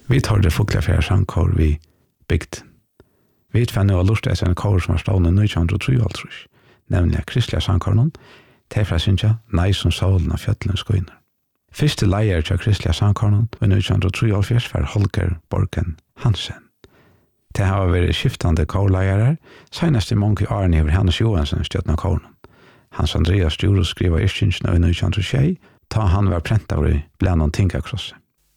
Vi tar det Fuglafjær sangkår vi bygd. Vi fann jo lust etter en kår som var stående 1903, nemlig kristelig sangkåren, til fra Sintja, nei som solen av fjøtlen skøyner. Første leier til kristelig sangkåren var 1903 for Holger Borgen Hansen. Det har vært skiftende kårleiere, senest i mange årene over Hannes Johansen støttende kåren. Hans Andreas Djuro skriver Irkjensene i 1906, ta han var prent av det blant noen ting akross.